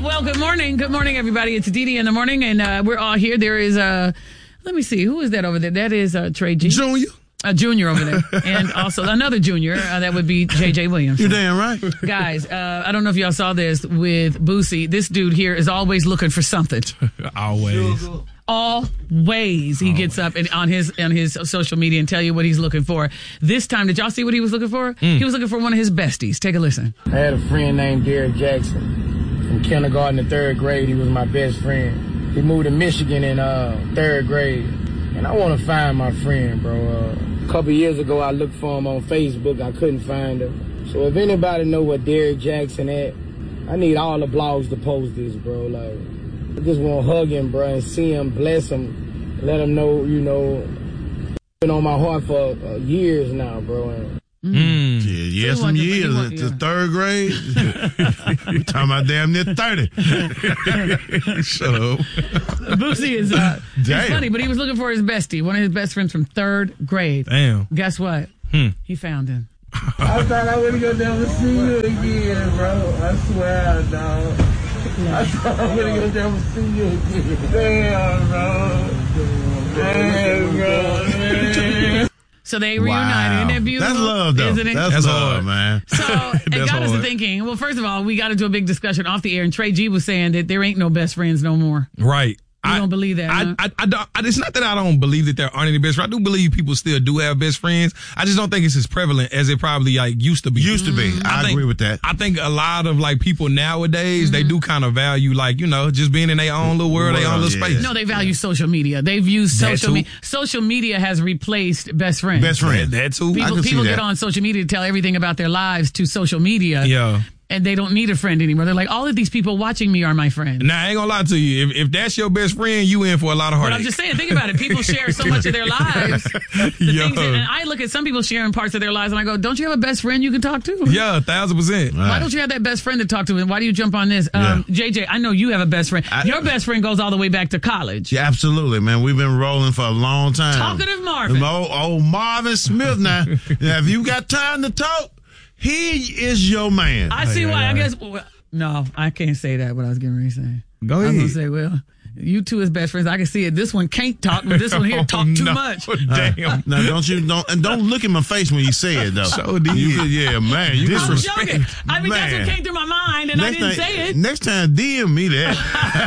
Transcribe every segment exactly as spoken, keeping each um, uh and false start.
well, good morning. Good morning, everybody. It's Dee Dee in the morning, and uh, we're all here. There is, uh, let me see, who is that over there? That is uh, Trey G. Junior. A junior over there. And also another junior. Uh, that would be J J Williams. You're damn right. Guys, uh, I don't know if y'all saw this with Boosie. This dude here is always looking for something. Always. Always. He gets up and on his on his social media and tell you what he's looking for. This time, did y'all see what he was looking for? Mm. He was looking for one of his besties. Take a listen. I had a friend named Derek Jackson. From kindergarten to third grade, he was my best friend. He moved to Michigan in uh, third grade. And I want to find my friend, bro. Uh, a couple years ago, I looked for him on Facebook. I couldn't find him. So if anybody know what Derek Jackson at, I need all the blogs to post this, bro. Like, I just want to hug him, bro, and see him, bless him, let him know, you know, been on my heart for uh, years now, bro. And, Mm. Yeah, yeah, some years. Want, to yeah. third grade. We talking about damn near thirty. Shut up. Boosie is uh, it's Damn. funny, but he was looking for his bestie, one of his best friends from third grade. Damn. Guess what? Hmm. He found him. I thought I wasn't going to never see you again, bro. I swear, dog. I thought I wasn't going to never see you again. Damn, bro. Damn, bro. Man. So they reunited. Wow. Isn't that beautiful? That's love, though. Isn't it? That's, That's love, hard. man. So it That's got us to hard. thinking. Well, first of all, we got into a big discussion off the air, and Trey G was saying that there ain't no best friends no more. Right. You I don't believe that, I, huh? I, I, don't, I, it's not that I don't believe that there aren't any best friends. I do believe people still do have best friends. I just don't think it's as prevalent as it probably like used to be. Used to be. I, think- agree with that. I think a lot of like people nowadays, they do kind of value like, you know, just being in their own little world, their own little Yeah. space. No, they value social media. They've used That social too. media. Social media has replaced best friends. Best friend. That, that too. I People, can see people that. get on social media to tell everything about their lives to social media. Yeah. And they don't need a friend anymore. They're like, all of these people watching me are my friends. Now, I ain't gonna lie to you. If, if that's your best friend, you in for a lot of But heartache. I'm just saying, think about it. People share so much of their lives. The Yo. things that, and I look at some people sharing parts of their lives and I go, don't you have a best friend you can talk to? Yeah, a thousand percent. Why don't you have that best friend to talk to? And why do you jump on this? Um, J J, I know you have a best friend. I- Your best friend goes all the way back to college. Yeah, absolutely, man. We've been rolling for a long time. Talkative Marvin. Old, old Marvin Smith now. Now, if you got time to talk, he is your man. I see why. I guess. Well, no, I can't say that. What I was getting ready to say. Go I was ahead. gonna say, well, you two as best friends. I can see it. This one can't talk, but this one here talk too No. much. Damn. Now, don't you don't and don't look in my face when you say it though. So did. You could- yeah, man. You I'm disrespect. joking. I mean, that's Man. what came through my mind, and I Next didn't time, say it. next time, D M me that.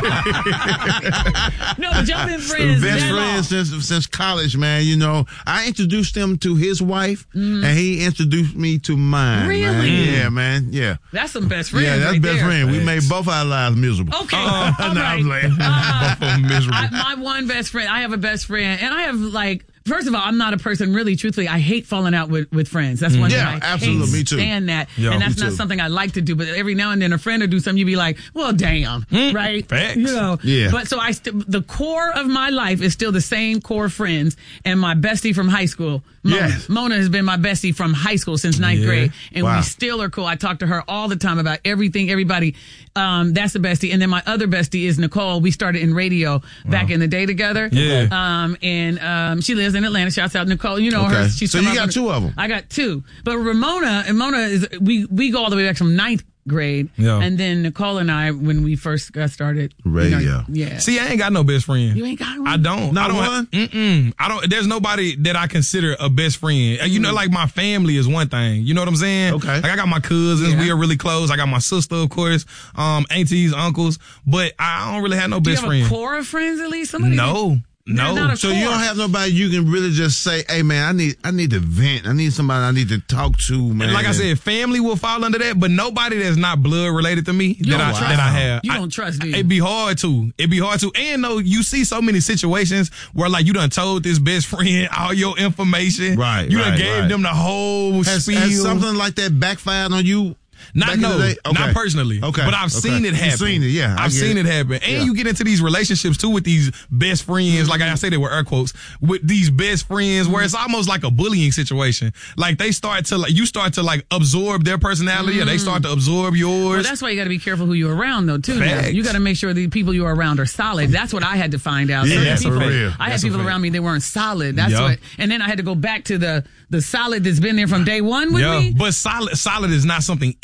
No, but y'all been friends. Best that long. friends since since college, man. You know, I introduced him to his wife, and he introduced me to mine. Really? Man. Yeah, man. Yeah. That's some best friends. Yeah, that's right best there. friend. We made both our lives miserable. Okay, Uh, all no, right. I'm playing. Uh, Both of them miserable. I, my one best friend. I have a best friend, and I have like. First of all, I'm not a person really. Truthfully, I hate falling out with, with friends. That's one Yeah, thing I absolutely. hate Me too. stand that, Yeah, and that's me not too. something I like to do. But every now and then, a friend will do something. You be like, "Well, damn, right?" Facts. You know. Yeah. But so I, st- the core of my life is still the same core friends, and my bestie from high school, Mona. Yes. Mona has been my bestie from high school since ninth Yeah. grade, and Wow. we still are cool. I talk to her all the time about everything, everybody. Um, that's the bestie, and then my other bestie is Nicole. We started in radio back in the day together. Yeah. Um, and um, she lives in Atlanta. Shouts out Nicole. You know her. Okay. She's So from you up got in- two of 'em. I got two. But Ramona and Mona is we we go all the way back from ninth grade. Yeah. And then Nicole and I, when we first got started, you know, Radio. yeah. See, I ain't got no best friend. You ain't got one? I don't. Not I don't one? Have, mm-mm. I don't. There's nobody that I consider a best friend. You know, like my family is one thing. You know what I'm saying? Okay. Like I got my cousins. Yeah. We are really close. I got my sister, of course, um, aunties, uncles. But I don't really have no Do you best have friend. a core of friends at least? Somebody No. There's not No. a So you core. don't have nobody you can really just say, "Hey, man, I need, I need to vent. I need somebody I need to talk to, man." Like I said, family will fall under that, but nobody that's not blood related to me You that don't I, trust that I them. have. You I- don't trust, do you? It'd be hard to. It'd be hard to. And though you see so many situations where like you done told this best friend all your information. Right, You done right, gave right. them the whole has, spiel. has something like that backfired on you? Not back in the no, day? Okay. not personally. Okay, But I've okay. seen it You've happen. seen it, yeah, I I've get seen it. it happen. And Yeah. you get into these relationships too with these best friends, like I say they were air quotes, with these best friends where it's almost like a bullying situation. Like they start to like you start to like absorb their personality or they start to absorb yours. Well, that's why you got to be careful who you're around, though, too. Facts. You got to make sure the people you're around are solid. That's what I had to find out. Yeah, Certain that's people, for real. I had That's a people fact. around me that weren't solid. That's Yeah. what. And then I had to go back to the the solid that's been there from day one with yeah, me. but solid solid is not something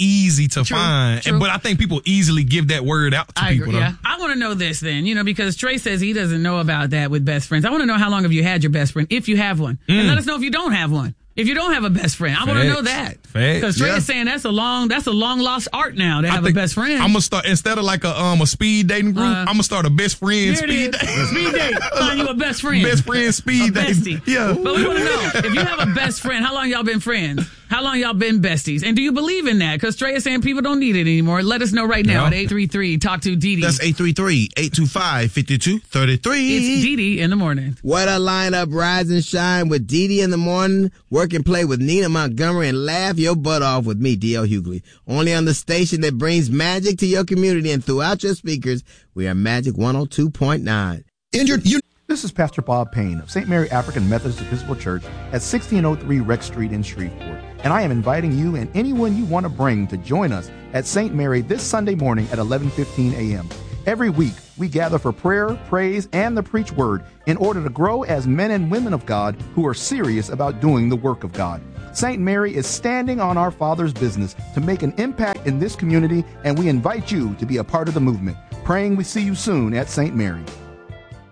easy to True, find. true. And, but I think people easily give that word out to I people. agree, though. yeah. I want to know this then, you know, because Trey says he doesn't know about that with best friends. I want to know how long have you had your best friend, if you have one. Mm. And let us know if you don't have one. If you don't have a best friend, I want to know that. Facts. Because Trey Yeah. is saying that's a long, that's a long lost art now to I have a think best friend. I'm gonna start instead of like a um a speed dating group. Uh, I'm gonna start a best friend There it speed is. dating. Speed date. Find you a best friend. Best friend speed a dating. bestie. Yeah. But we want to know if you have a best friend, how long y'all been friends? How long y'all been besties? And do you believe in that? Because Trey is saying people don't need it anymore. Let us know right now Yeah. at eight three three talk to Dee Dee. That's eight three three, eight two five, five two three three. It's Dee Dee in the morning. What a lineup, rise and shine with Dee Dee in the morning, work and play with Nina Montgomery, and laugh your butt off with me, D L Hughley. Only on the station that brings magic to your community and throughout your speakers. We are Magic one oh two point nine. Injured you. This is Pastor Bob Payne of Saint Mary African Methodist Episcopal Church at sixteen oh three Rex Street in Shreveport. And I am inviting you and anyone you want to bring to join us at Saint Mary this Sunday morning at eleven fifteen a.m. Every week, we gather for prayer, praise, and the preach word in order to grow as men and women of God who are serious about doing the work of God. Saint Mary is standing on our Father's business to make an impact in this community, and we invite you to be a part of the movement. Praying we see you soon at Saint Mary.